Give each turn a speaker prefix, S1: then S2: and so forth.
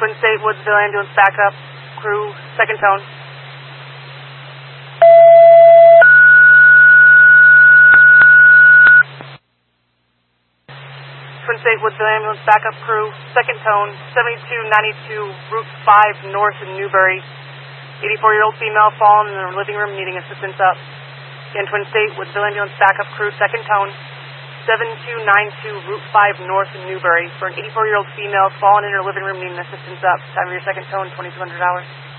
S1: Twin State Woodsville Ambulance backup, crew, second tone. Twin State Woodsville Ambulance backup crew, second tone, 7292 Route 5 North in Newbury. 84-year-old female fallen in her living room needing assistance up. Again, Twin State Woodsville Ambulance backup crew, second tone, 7292 Route 5 North in Newbury for an 84-year-old female fallen in her living room needing assistance up. Time of your second tone, 2200 hours.